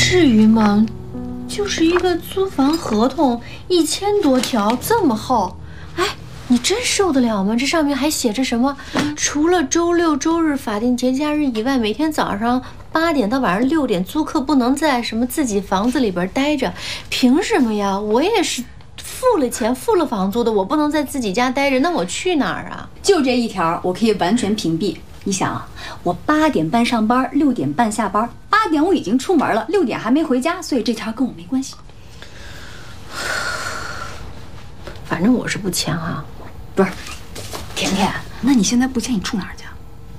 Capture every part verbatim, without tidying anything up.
至于吗？就是一个租房合同，一千多条，这么厚。哎，你真受得了吗？这上面还写着什么？除了周六周日法定节假日以外，每天早上八点到晚上六点，租客不能在什么自己房子里边待着。凭什么呀？我也是付了钱、付了房租的，我不能在自己家待着，那我去哪儿啊？ 就这一条，我可以完全屏蔽。你想啊，我八点半上班，六点半下班，八点我已经出门了，六点还没回家，所以这条跟我没关系。 反正我是不签啊。 不是，甜甜，那你现在不签，你住哪儿去？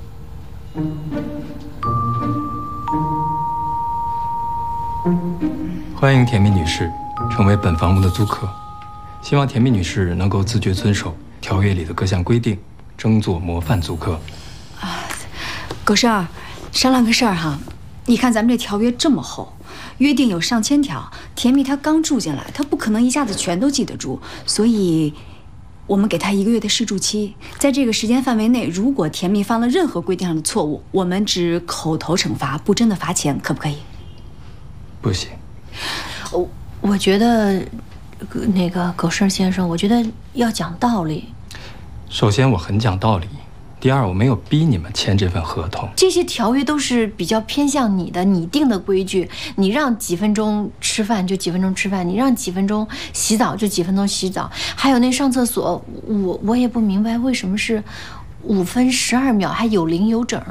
欢迎甜蜜女士成为本房屋的租客，希望甜蜜女士能够自觉遵守条约里的各项规定，争做模范租客。 啊，狗剩儿，商量个事儿哈。你看咱们这条约这么厚，约定有上千条，甜蜜她刚住进来，她不可能一下子全都记得住，所以我们给她一个月的试住期，在这个时间范围内，如果甜蜜犯了任何规定上的错误，我们只口头惩罚，不真的罚钱，可不可以？ 不行。 我我觉得，那个狗剩先生，我觉得要讲道理。 首先，我很讲道理。第二，我没有逼你们签这份合同。 这些条约都是比较偏向你的，你定的规矩。你让几分钟吃饭就几分钟吃饭，你让几分钟洗澡就几分钟洗澡。还有那上厕所，我我也不明白为什么是五分十二秒，还有零有整。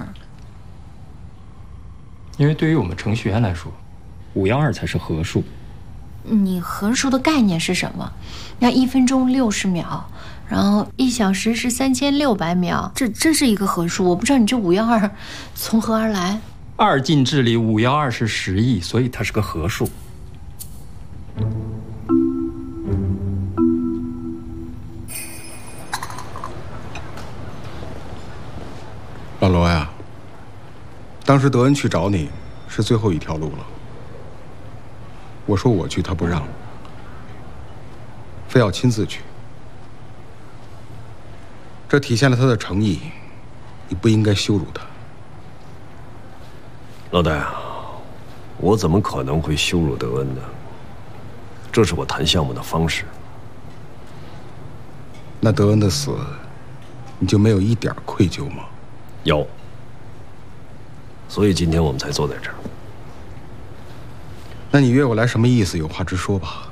因为对于我们程序员来说，五幺二才是合数。 你合数的概念是什么？那一分钟六十秒。然后一小时是三千六百秒，这这是一个合数，我不知道你这五幺二从何而来。 二进制里五幺二是十亿，所以它是个合数。 老罗呀，当时德恩去找你是最后一条路了。我说我去，他不让，非要亲自去。这体现了他的诚意，你不应该羞辱他。 老戴啊，我怎么可能会羞辱德恩呢？这是我谈项目的方式。 那德恩的死，你就没有一点愧疚吗？ 有。所以今天我们才坐在这儿。 那你约我来什么意思？有话直说吧。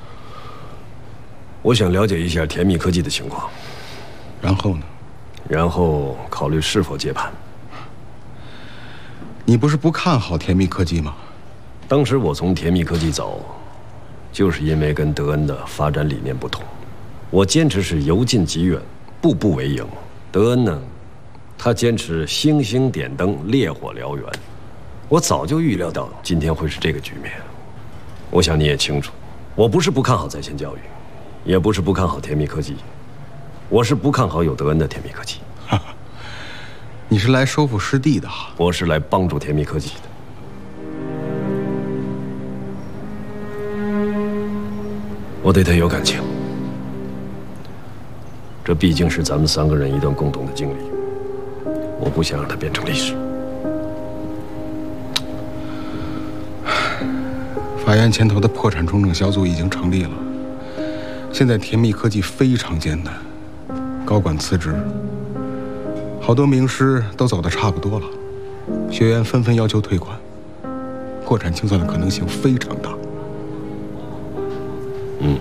我想了解一下甜蜜科技的情况。 然后呢？ 然后考虑是否接盘。 你不是不看好甜蜜科技吗？ 当时我从甜蜜科技走，就是因为跟德恩的发展理念不同。我坚持是由近及远，步步为营。德恩呢，他坚持星星点灯，烈火燎原。我早就预料到今天会是这个局面。我想你也清楚，我不是不看好在线教育，也不是不看好甜蜜科技。我是不看好有德恩的甜蜜科技。 你是来收复失地的？ 我是来帮助甜蜜科技的。我对他有感情，这毕竟是咱们三个人一段共同的经历，我不想让它变成历史。 法院牵头的破产重整小组已经成立了，现在甜蜜科技非常艰难。高管辞职，好多名师都走得差不多了，学员纷纷要求退款，破产清算的可能性非常大。 嗯，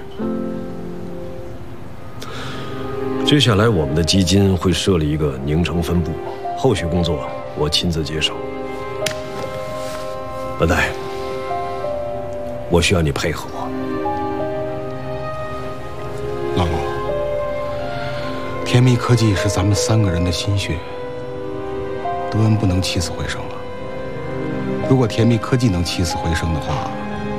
接下来我们的基金会设立一个宁城分部，后续工作我亲自接手。老戴，我需要你配合我。 老罗。甜蜜科技是咱们三个人的心血，德恩不能起死回生了。如果甜蜜科技能起死回生的话，